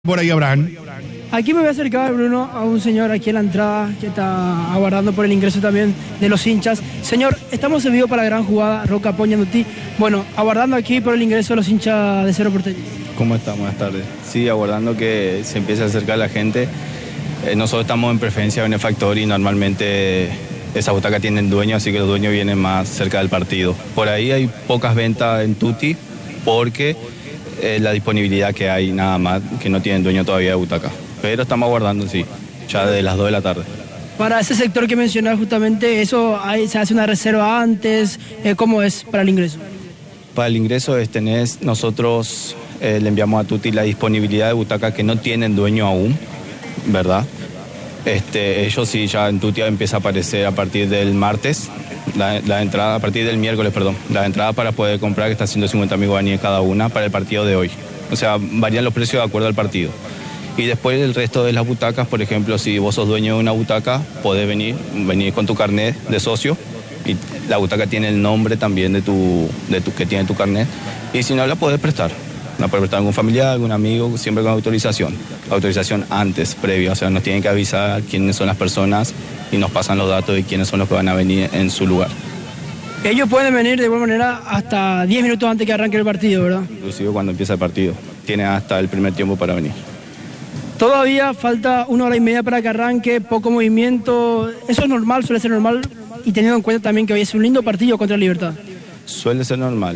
Por ahí, Abraham. Aquí me voy a acercar, Bruno, a un señor aquí en la entrada que está aguardando por el ingreso también de los hinchas. Señor, estamos en vivo para la gran jugada Roca Poñandutí. Bueno, aguardando aquí por el ingreso de los hinchas de Cerro Porteño. ¿Cómo está? Buenas tardes. Sí, aguardando que se empiece a acercar la gente. Nosotros estamos en preferencia benefactor y normalmente esa butaca tienen dueño, así que los dueños vienen más cerca del partido. Por ahí hay pocas ventas en Tutti porque la disponibilidad que hay nada más, que no tienen dueño todavía de butaca. Pero estamos aguardando, sí, ya de las 2 de la tarde. Para ese sector que mencionaba justamente, ¿se hace una reserva antes? ¿Cómo es para el ingreso? Para el ingreso nosotros le enviamos a Tutti la disponibilidad de butaca que no tienen dueño aún, ¿verdad? Ellos sí, ya en Tutti empieza a aparecer a partir del martes, la entrada, a partir del miércoles, perdón, la entrada para poder comprar, que está 150.000 guaraníes cada una para el partido de hoy. O sea, varían los precios de acuerdo al partido. Y después el resto de las butacas, por ejemplo, si vos sos dueño de una butaca, podés venir con tu carnet de socio y la butaca tiene el nombre también de tu que tiene tu carnet. Y si no, la podés prestar. La puede prestar a algún familiar, algún amigo, siempre con autorización. Autorización antes, previa, o sea, nos tienen que avisar quiénes son las personas y nos pasan los datos de quiénes son los que van a venir en su lugar. Ellos pueden venir de igual manera hasta 10 minutos antes que arranque el partido, ¿verdad? Inclusive cuando empieza el partido. Tiene hasta el primer tiempo para venir. Todavía falta 1 hora y media para que arranque, poco movimiento. Eso es normal, suele ser normal, y teniendo en cuenta también que hoy es un lindo partido contra Libertad. Suele ser normal,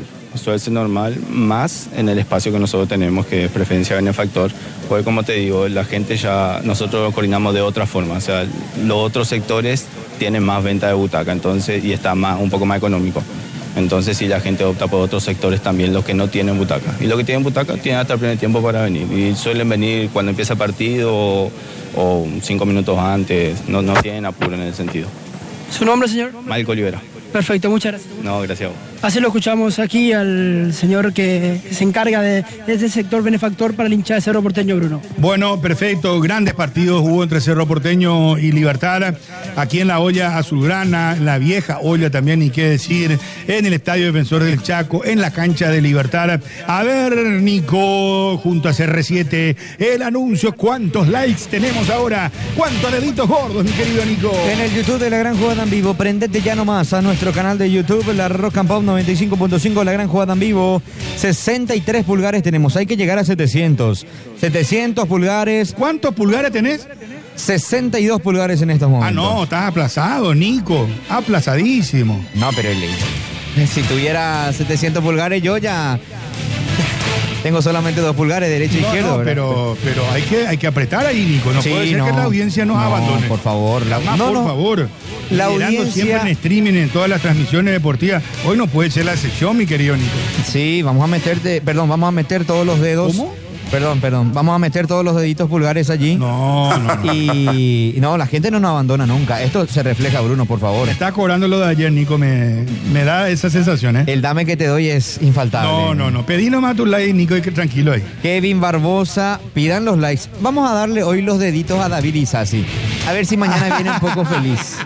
más en el espacio que nosotros tenemos, que es preferencia benefactor, porque como te digo, la gente ya, nosotros lo coordinamos de otra forma, o sea, los otros sectores tienen más venta de butaca, entonces, y está un poco más económico. Entonces, si la gente opta por otros sectores también, los que no tienen butaca. Y los que tienen butaca tienen hasta el primer tiempo para venir. Y suelen venir cuando empieza el partido o 5 minutos antes, no tienen apuro en ese sentido. ¿Su nombre, señor? Marco Olivera. Perfecto, muchas gracias. No, gracias a vos. Así lo escuchamos aquí al señor que se encarga de este sector benefactor para el hincha de Cerro Porteño, Bruno. Bueno, perfecto. Grandes partidos hubo entre Cerro Porteño y Libertad. Aquí en la olla azulgrana, la vieja olla también, ni qué decir, en el Estadio Defensor del Chaco, en la cancha de Libertad. A ver, Nico, junto a CR7, el anuncio. ¿Cuántos likes tenemos ahora? ¿Cuántos deditos gordos, mi querido Nico? En el YouTube de La Gran Jugada en Vivo, prendete ya nomás a nuestro canal de YouTube, La Rock and Pop 95.5, La Gran Jugada en Vivo. 63 pulgares tenemos, hay que llegar a 700. 700 pulgares. ¿Cuántos pulgares tenés? 62 pulgares en estos momentos. Ah, no, estás aplazado, Nico. Aplazadísimo. No, pero si tuviera 700 pulgares, yo ya tengo solamente 2 pulgares, derecho e izquierdo. No, pero hay que apretar ahí, Nico. No puede ser que la audiencia nos abandone. Por favor. Por favor. La audiencia siempre en streaming, en todas las transmisiones deportivas. Hoy no puede ser la excepción, mi querido Nico. Sí, vamos a meter todos los dedos. ¿Cómo? Perdón, vamos a meter todos los deditos pulgares allí. No. Y no, la gente no nos abandona nunca. Esto se refleja, Bruno, por favor. Me está cobrando lo de ayer, Nico, me da esa sensación, ¿eh? El dame que te doy es infaltable. No. Pedí nomás tu like, Nico, y que tranquilo ahí. Kevin Barbosa, pidan los likes. Vamos a darle hoy los deditos a David Isasi. A ver si mañana viene un poco feliz.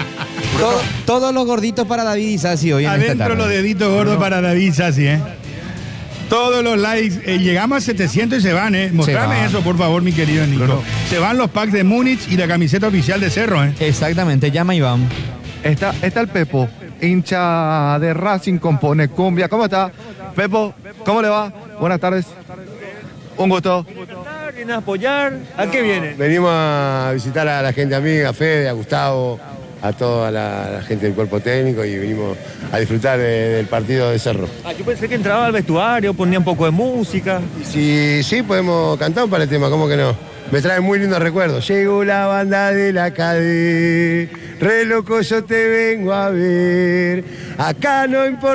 Todos los gorditos para David Isasi hoy en esta tarde. Adentro los deditos gordos para David Isasi, ¿eh? Todos los likes, llegamos a 700 y se van, ¿eh? Mostrame eso, por favor, mi querido Nico. Claro. Se van los packs de Múnich y la camiseta oficial de Cerro, ¿eh? Exactamente, llama Iván. Está el Pepo, hincha de Racing, compone cumbia. ¿Cómo está? Pepo, ¿cómo le va? Buenas tardes. Un gusto. ¿Vienen a apoyar? ¿A qué vienen? Venimos a visitar a la gente amiga, a Fede, a Gustavo, a toda la gente del cuerpo técnico y venimos a disfrutar del partido de Cerro. Yo pensé que entraba al vestuario, ponía un poco de música. Sí, podemos cantar un par de temas, ¿cómo que no? Me trae muy lindos recuerdos. Llegó la banda de la cadena, re loco yo te vengo a ver, acá no importa.